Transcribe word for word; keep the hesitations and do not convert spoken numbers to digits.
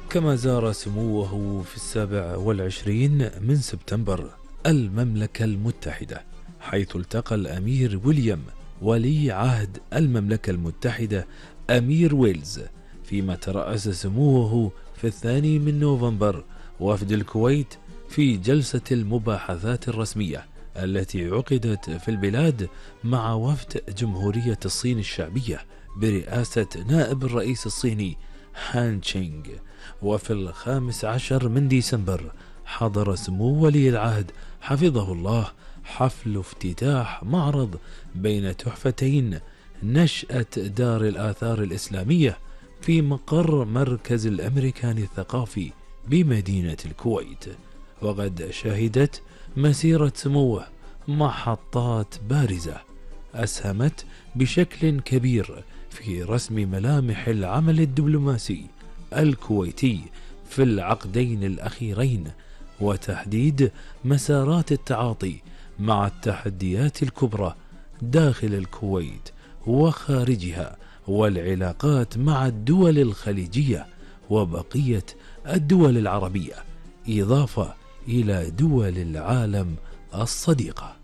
كما زار سموه في السابع والعشرين من سبتمبر المملكة المتحدة، حيث التقى الأمير ويليام ولي عهد المملكة المتحدة أمير ويلز، فيما ترأس سموه في الثاني من نوفمبر وفد الكويت في جلسة المباحثات الرسمية التي عقدت في البلاد مع وفد جمهورية الصين الشعبية برئاسة نائب الرئيس الصيني هان تشينغ. وفي الخامس عشر من ديسمبر حضر سمو ولي العهد حفظه الله حفل افتتاح معرض بين تحفتين نشأة دار الآثار الإسلامية في مقر مركز الأمريكان الثقافي بمدينة الكويت. وقد شهدت مسيرة سموه محطات بارزة أسهمت بشكل كبير في رسم ملامح العمل الدبلوماسي الكويتي في العقدين الأخيرين، وتحديد مسارات التعاطي مع التحديات الكبرى داخل الكويت وخارجها، والعلاقات مع الدول الخليجية وبقية الدول العربية، إضافة إلى دول العالم الصديقة.